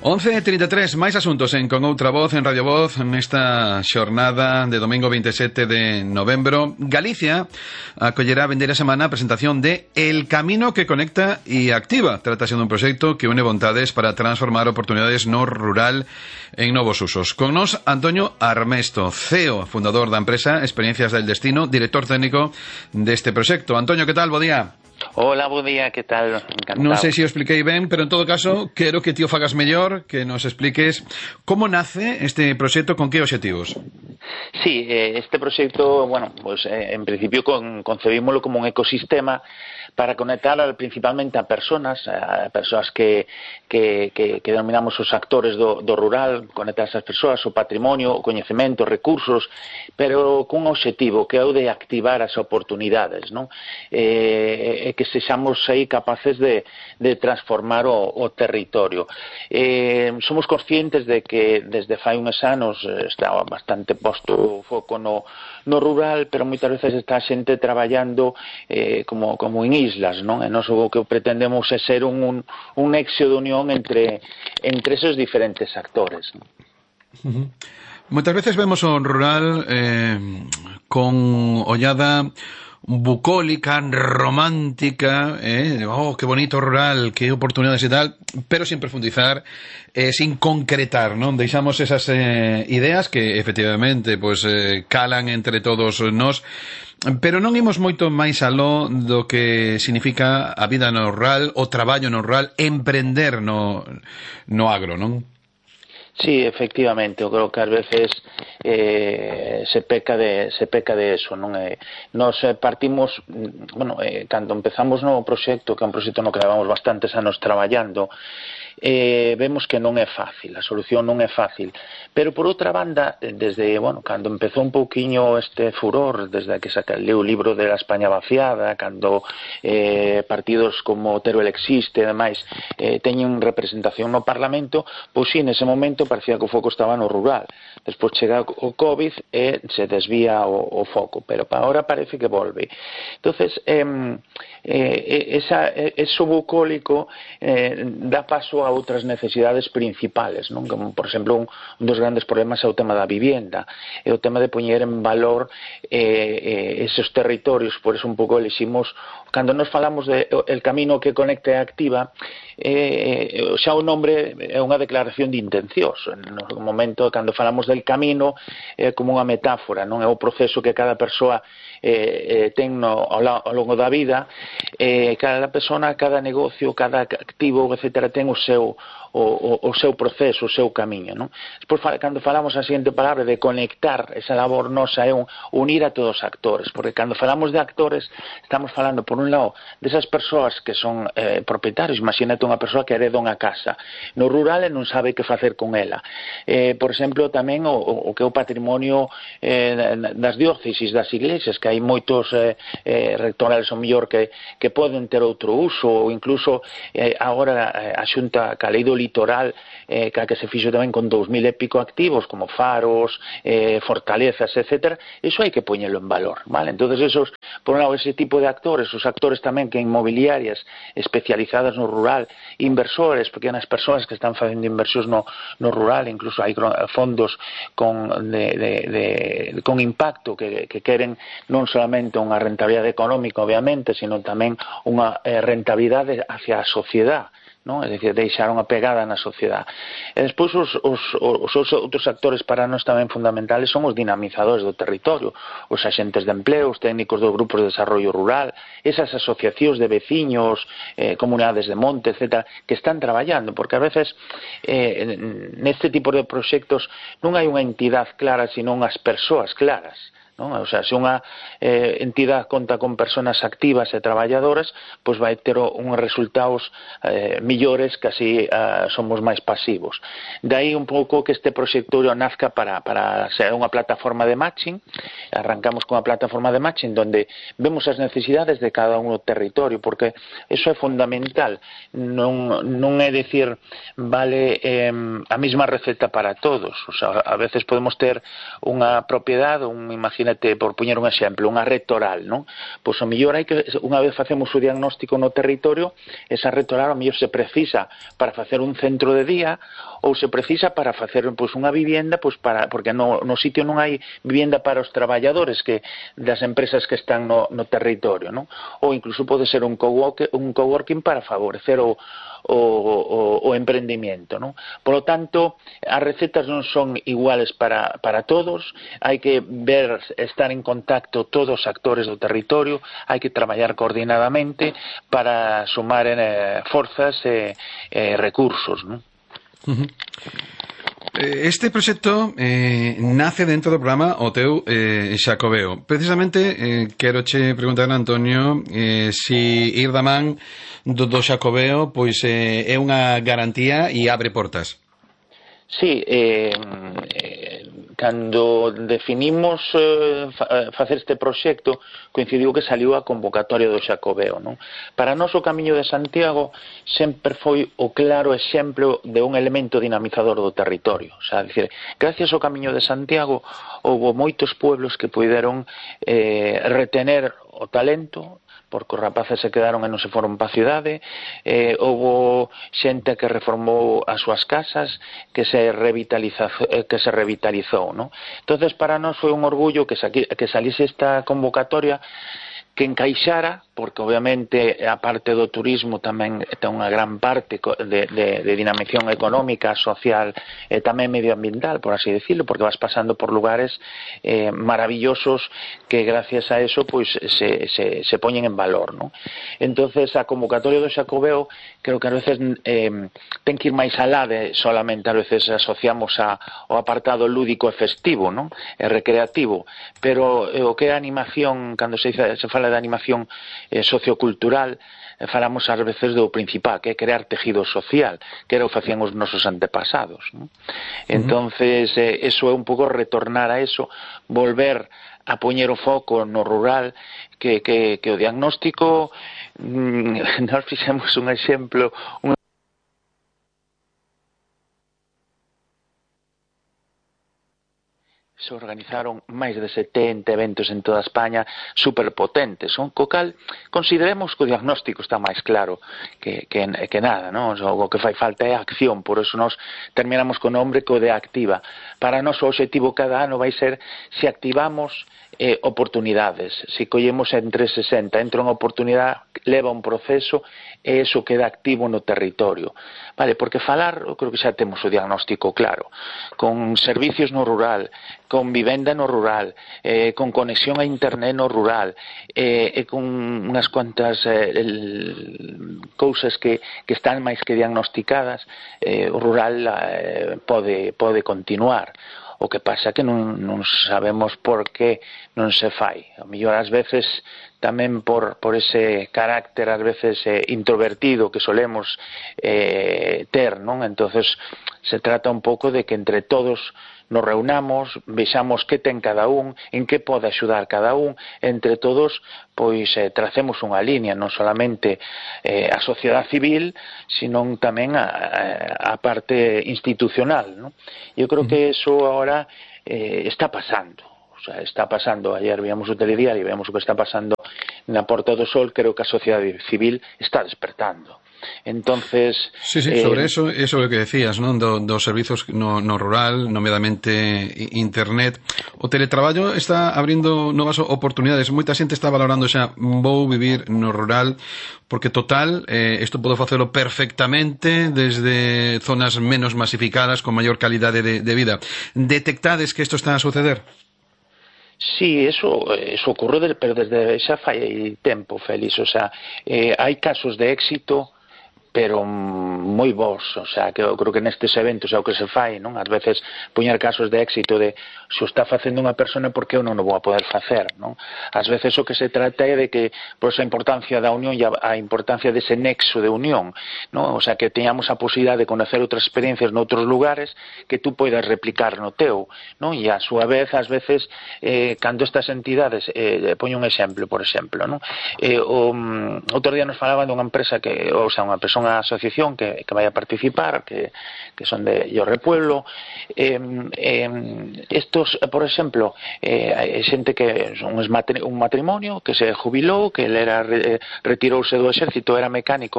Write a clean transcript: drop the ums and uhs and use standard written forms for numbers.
11:33, máis asuntos en Con Outra Voz, en Radio Voz, nesta xornada de domingo 27 de novembro. Galicia acollerá a vindeira semana a presentación de El Camino que Conecta e Activa. Trátase dun proxecto que une vontades para transformar oportunidades no rural en novos usos. Con nos, Antonio Armesto, CEO, fundador da empresa Experiencias del Destino, director técnico deste proxecto. Antonio, que tal? Bo día. Hola, bo día, que tal? Encantado. Non sei se o expliquei ben, pero en todo caso quero que ti o fagas mellor, que nos expliques como nace este proxecto, con que obxectivos. Sí, este proxecto, bueno, pues en principio concebímoslo como un ecosistema para conectar principalmente a persoas que denominamos os actores do rural, conectar esas persoas, o patrimonio, o coñecemento, recursos, pero cun obxectivo que é o de activar as oportunidades, non? Que sexamos aí capaces de transformar o territorio. Somos conscientes de que desde fai uns anos está bastante posto o foco no rural, pero moitas veces está a xente traballando como en islas, non? E nós o que pretendemos é ser un nexo de unión entre esos diferentes actores, non? Moitas veces vemos o rural con ollada bucólica, romántica, qué bonito rural, qué oportunidades e tal, pero sin profundizar, sin concretar, non? Deixamos esas ideas que efectivamente pues, calan entre todos nós, pero non imos moito máis aló do que significa a vida no rural, o traballo no rural, emprender no agro, non? Sí, efectivamente, eu creo que ás veces se peca de eso, non? Nos partimos, cando empezamos no proxecto, que é un proxecto no que levamos bastantes anos traballando, vemos que non é fácil, a solución non é fácil, pero por outra banda, desde, cando empezou un pouquiño este furor, desde que leu o libro de la España vaciada, cando partidos como Teruel existe e demais teñen representación no Parlamento, pois sí, nese momento parecía que o foco estaba no rural. Despois chega o COVID e se desvía o foco, pero para ahora parece que volve. Entonces, eso bucólico dá paso a outras necesidades principales, non? Como, por exemplo, un dos grandes problemas é o tema da vivienda, é o tema de poñer en valor esos territorios. Por eso un pouco eliximos, cando nos falamos de El Camino que Conecta e Activa, xa o nombre é unha declaración de intencións. No momento, cando falamos del camino, é como unha metáfora, non? É o proceso que cada persoa ten ao longo da vida, cada persona, cada negocio, cada activo, etcétera, ten o seu proceso, o seu camiño, non? Despois, cando falamos a seguinte palabra de conectar, esa labor nosa é unir a todos os actores, porque cando falamos de actores estamos falando, por un lado, desas persoas que son propietarios. Imagínate unha persoa que hereda unha casa no rural e non sabe que facer con ela. Por exemplo, tamén o que é o patrimonio das diócesis, das iglesias, que hai moitos rectorales ao mellor que poden ter outro uso, ou incluso agora a Xunta, ca lei do litoral, que se fixo tamén con 2000 e pico activos, como faros, fortalezas, etcétera, iso hai que poñelo en valor, vale? Entonces, esos, por un lado, ese tipo de actores, os actores tamén que inmobiliarias especializadas no rural, inversores, pequenas persoas que están facendo inversións no rural, incluso hai fondos con impacto que queren non solamente unha rentabilidade económica, obviamente, sino tamén unha rentabilidade hacia a sociedade, non? É dicir, deixar unha pegada na sociedade. E despois os outros actores para nós tamén fundamentales son os dinamizadores do territorio, os axentes de empleo, os técnicos dos grupos de desarrollo rural, esas asociacións de veciños, comunidades de monte, etcétera, que están traballando, porque a veces neste tipo de proxectos non hai unha entidade clara, senón as persoas claras, non? O sea, se unha entidade conta con persoas activas e traballadoras, pois vai ter uns resultados millores que así somos máis pasivos. Daí un pouco que este proxecto nazca para ser unha plataforma de matching. Arrancamos con a plataforma de matching donde vemos as necesidades de cada un do territorio, porque eso é fundamental. Non é dicir, vale a mesma receta para todos. O sea, a veces podemos ter unha propiedade, imagina imagínate, por poñer un exemplo, unha rede oral, non? Pois o mellor hai que, unha vez facemos o diagnóstico no territorio, esa rede oral o mellor se precisa para facer un centro de día ou se precisa para facer pois unha vivienda, pois porque no sitio non hai vivienda para os traballadores das empresas que están no territorio, non? Ou incluso pode ser un coworking para favorecer o emprendimiento, non? Por lo tanto, as recetas non son iguales para todos, hai que estar en contacto todos os actores do territorio, hai que traballar coordinadamente para sumar forzas e recursos, non? Este proxecto nace dentro do programa O Teu Xacobeo. Precisamente quero che preguntar, Antonio, si ir da man do Xacobeo pois é unha garantía e abre portas. Sí, cando definimos facer este proxecto, coincidiu que saliu a convocatoria do Xacobeo, non? Para nós o Camiño de Santiago sempre foi o claro exemplo de un elemento dinamizador do territorio. O sea, decir, gracias ao Camiño de Santiago houve moitos pueblos que puideron retener o talento, porque os rapaces se quedaron e non se foron para a cidade, houve xente que reformou as súas casas, que se revitalizou, non? Entonces, para nós foi un orgullo que saliese esta convocatoria que encaixara, porque obviamente a parte do turismo tamén ten unha gran parte de dinamización económica, social e tamén medioambiental, por así decirlo, porque vas pasando por lugares maravillosos que gracias a eso pues se poñen en valor, ¿no? Entonces a convocatoria do Xacobeo creo que a veces ten que ir máis alá de solamente a veces asociamos ao apartado lúdico e festivo, ¿no? E recreativo, pero o que é a animación, cando se fala de animación sociocultural, falamos ás veces do principal, que é crear tejido social, que era o facían os nosos antepasados, ¿no? Entonces eso é un pouco retornar a eso, volver a poñer o foco no rural, que o diagnóstico nós fixemos un exemplo, se organizaron máis de 70 eventos en toda España superpotentes, co cal consideremos que o diagnóstico está máis claro que nada, non? O que fai falta é a acción, por eso nos terminamos con o nombre que o de activa. Para nós o objetivo cada ano vai ser se activamos oportunidades, se collemos en 360, entra unha oportunidade, leva un proceso e eso queda activo no territorio, vale? Porque falar, eu creo que xa temos o diagnóstico claro, con servicios no rural, con vivenda no rural, con conexión a internet no rural, e con unhas cuantas cousas que están máis que diagnosticadas, o rural pode continuar. O que pasa é que non sabemos por que non se fai. A mellor ás veces tamén por ese carácter ás veces introvertido que solemos ter, non? Entonces se trata un pouco de que entre todos nos reunamos, vexamos que ten cada un, en que pode axudar cada un, entre todos pois tracemos unha línea, non solamente a sociedade civil, senón tamén a parte institucional, non? Eu creo que eso agora está pasando. O sea, está pasando, ayer víamos o telediario e vemos o que está pasando na Porta do Sol, creo que a sociedade civil está despertando. Entonces sí, sobre eso é o que decías, non? Dos servizos no rural, nomeadamente internet. O teletraballo está abrindo novas oportunidades. Moita xente está valorando xa, vou vivir no rural, porque total, isto podo facelo perfectamente desde zonas menos masificadas, con maior calidade de vida. Detectades que isto está a suceder? Sí, eso ocurre, pero desde xa fai tempo, Félix. O sea, hai casos de éxito, pero moi bons, o sea, que eu creo que nestes eventos é o que se fai, non? Ás veces poñer casos de éxito de se o está facendo unha persona, porque eu non o vou a poder facer, non? Ás veces o que se trata é de que, por esa importancia da unión e a importancia dese nexo de unión, non? O sea, que teñamos a posibilidade de conocer outras experiencias noutros lugares que tú poidas replicar no teu, non? E a súa vez, ás veces, cando estas entidades, poño un exemplo, por exemplo, non? Outro día nos falaban dunha empresa unha asociación que que vai a participar, que son de Llorre Pueblo. Estos, por exemplo, xente que son un matrimonio que se jubilou, que ele retirouse do exército, era mecánico